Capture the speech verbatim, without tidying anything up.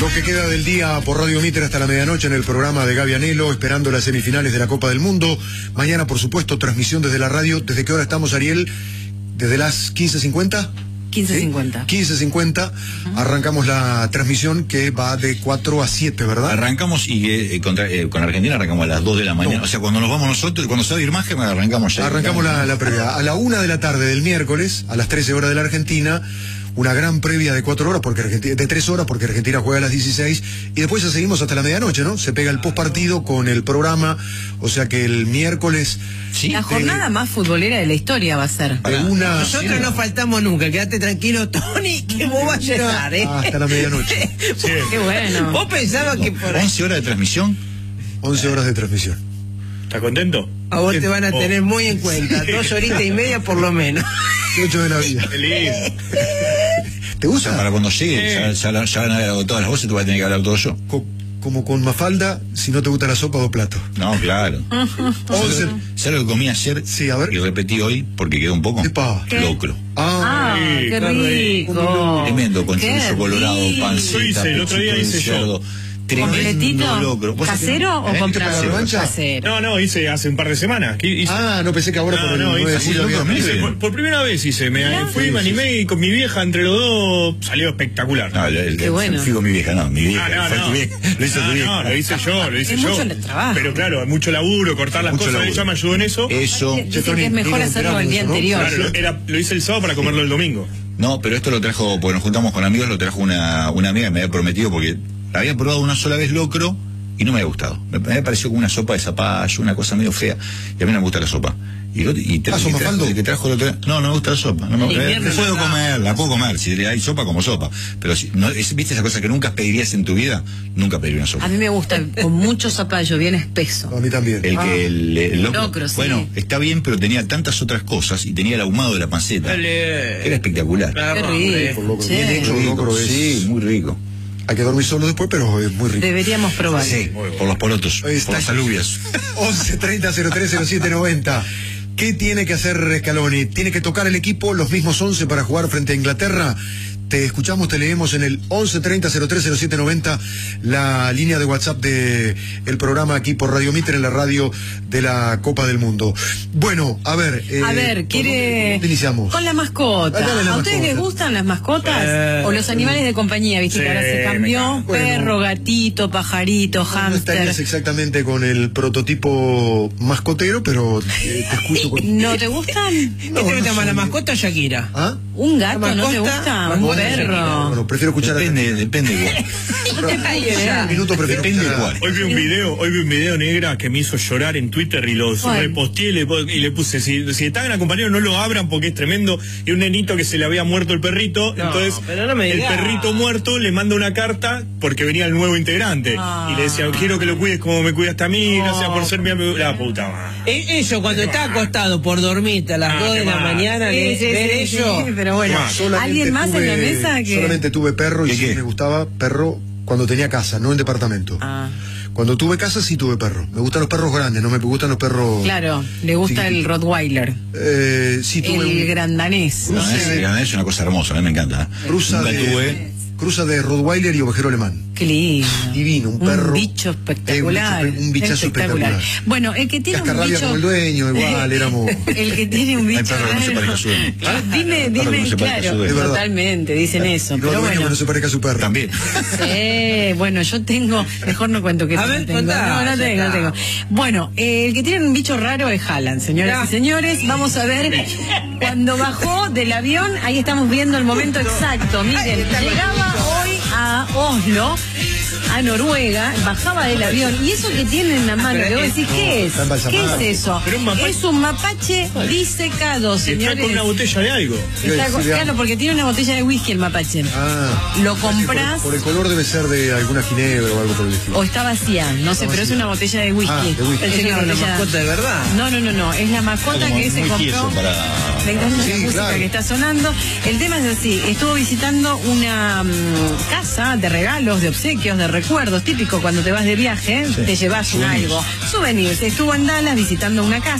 Lo que queda del día por Radio Mitre hasta la medianoche en el programa de Gaby Anelo, esperando las semifinales de la Copa del Mundo. Mañana, por supuesto, transmisión desde la radio. ¿Desde qué hora estamos, Ariel? ¿Desde las quince cincuenta? quince cincuenta. ¿Sí? quince cincuenta. Uh-huh. Arrancamos la transmisión que va de cuatro a siete, ¿verdad? Arrancamos y eh, contra, eh, con Argentina arrancamos a las dos de la mañana. No. O sea, cuando nos vamos nosotros, cuando se va a ir más, que arrancamos ya. Arrancamos la, la previa. A la una de la tarde del miércoles, a las trece horas de la Argentina, una gran previa de cuatro horas, porque Argentina, de tres horas, porque Argentina juega a las dieciséis, y después ya seguimos hasta la medianoche, ¿no? Se pega el postpartido con el programa, o sea que el miércoles... Sí, la jornada de, más futbolera de la historia va a ser. De una, Nosotros sí, no faltamos nunca, quédate tranquilo, Tony, que vos vas a llegar, ¿eh? Hasta la medianoche. Sí. Qué bueno. ¿Vos pensabas que por ahí... once horas de transmisión? once horas de transmisión. ¿Estás contento? A vos te van a tener muy en cuenta, dos horitas y media por lo menos. Ocho de la vida. Feliz. ¿Te gusta? O sea, para cuando llegue, ya, ya, ya van a haber todas las voces, tú vas a tener que hablar todo yo. Co como con Mafalda, si no te gusta la sopa, dos platos. No, claro. once. ¿Sabes lo que comí ayer? Sí, a ver. Y repetí hoy, porque quedó un poco. Epa. Locro. Ah, ah qué rico. Tremendo, con chorizo colorado, panceta, el otro día hice yo. ¿Completito? Locro. ¿Casero o comprado? Casero. No, no, hice hace un par de semanas. Hice... Ah, no pensé que ahora no, por el no, hice, hice, hice, hice, por, por primera vez hice. Me Mirá, fui, sí, me animé y con mi vieja entre los dos salió espectacular. No, el, el, Qué bueno. Fui con mi vieja, no, mi vieja. Ah, no, no. Tu vieja. Lo hizo no, tu vieja. No, lo hice yo, lo hice es yo. Mucho el trabajo. Pero claro, mucho laburo, cortar las mucho cosas. Laburo. Ella me ayudó en eso. Eso. Dicen que es mejor hacerlo el día anterior. Claro, lo, era, lo hice el sábado para comerlo el domingo. No, pero esto lo trajo, porque nos juntamos con amigos, lo trajo una, una amiga que me había prometido, porque había probado una sola vez locro y no me había gustado. Me, me había parecido como una sopa de zapallo, una cosa medio fea. Y a mí no me gusta la sopa. Y, y, te, ah, y trajo, el que trajo el otro, no, no me gusta la sopa. No me, me, me puedo comer, la puedo comer. Si hay sopa, como sopa. Pero si no, es, viste esa cosa que nunca pedirías en tu vida, nunca pediría una sopa. A mí me gusta con mucho zapallo, bien espeso. A mí también. El ah. que el, el locro, locro sí. Bueno, está bien, pero tenía tantas otras cosas y tenía el ahumado de la panceta. Dale. Era espectacular. Qué rico. Locro. Sí. Bien hecho, locro es... Sí, muy rico. Hay que dormir solo después, pero es muy rico. Deberíamos probar. Sí, por los porotos, por las alubias. once treinta cero tres cero siete noventa. ¿Qué tiene que hacer Scaloni? ¿Tiene que tocar el equipo los mismos once para jugar frente a Inglaterra? Te escuchamos, te leemos en el once treinta cero tres cero siete noventa, la línea de WhatsApp de el programa aquí por Radio Mitre, en la radio de la Copa del Mundo. Bueno, a ver... Eh, a ver, ¿quiere...? ¿Dónde iniciamos? Con la mascota. La ¿A mascota. ustedes les gustan las mascotas? Eh, ¿O los animales de compañía? Viste sí, que ahora se cambió. Bueno. Perro, gatito, pajarito, No hámster. estarías exactamente con el prototipo mascotero, pero eh, te escucho con... ¿No te gustan? ¿Este no te llama la mascota o Shakira? ¿Ah? ¿Un gato La no te mascota, gusta? mascota ¿Un de perro? Bueno, prefiero escuchar Depende, a... depende igual. Un minuto prefiero Depende escuchar a- cuál. Hoy vi un video, hoy vi un video negra que me hizo llorar en Twitter y lo ¿Cuál? reposteé y le, y le puse, si, si están acompañados no lo abran porque es tremendo. Y un nenito que se le había muerto el perrito, No, entonces pero no me el digas. perrito muerto le manda una carta porque venía el nuevo integrante. Ah. Y le decía, quiero que lo cuides como me cuidaste a mí, No. gracias por ser mi amigo. La puta madre. E- Eso, cuando está acostado por dormirte a las Ah, dos de qué la mal. mañana, Sí, le- sí, ver sí, eso. sí, pero bueno. Solamente ¿Alguien más en la tuve- mesa que...? Solamente tuve perro y ¿Qué, sí qué? me gustaba perro cuando tenía casa, no en departamento. Ah, Cuando tuve casa sí tuve perro. Me gustan los perros grandes, no me gustan los perros... claro, le gusta el Rottweiler. Eh, sí tuve El un... grandanés. No, es, es una cosa hermosa, a mí me encanta. ¿eh? Cruza Nunca de, tuve. cruza de Rottweiler y ovejero alemán. Qué lindo. Divino, un perro. bicho espectacular. Eh, un bicho- un bichazo espectacular. Bueno, el que tiene un Cascarrabia bicho... como el dueño, igual, éramos... El que tiene un Hay bicho perros que no se raro. parezcan a su dueño. Eh, Dime, Perros que no dime, se parezcan a su claro, dueño. Es verdad. totalmente, dicen eso. Y no Pero dueño bueno. que no se parezca a su perro. También. Sí, bueno, yo tengo, mejor no cuento que A ver, tengo. contá, No, no ya tengo, no está. tengo. Bueno, eh, el que tiene un bicho raro es Haaland, señoras Ya. y señores. Vamos a ver, cuando bajó del avión, ahí estamos viendo el momento exacto. Miren, llegaba hoy a Oslo, a Noruega, bajaba del avión, y eso que tiene en la mano, le voy a decir, ¿qué es? está embalsamado. ¿Qué es eso? Pero un mapache. Es un mapache disecado, Y está señores. con una botella de algo. Está con- Sí, claro, porque tiene una botella de whisky el mapache. Ah. Lo Por, compras por el color debe ser de alguna ginebra o algo por el estilo. o está vacía, no sé, Está pero es vacía. una botella de whisky. Ah, de whisky. Es Pensé que era una botella- mascota de verdad. No, no, no, no, es la mascota Como que se muy compró. tieso para... Me encanta Sí, la música claro. que está sonando. El tema es así, estuvo visitando una mm, casa de regalos, de obsequios, de recuerdos, típico cuando te vas de viaje, Sí. te llevas un Souvenirs. algo. Souvenirs. Estuvo en Dallas visitando una casa.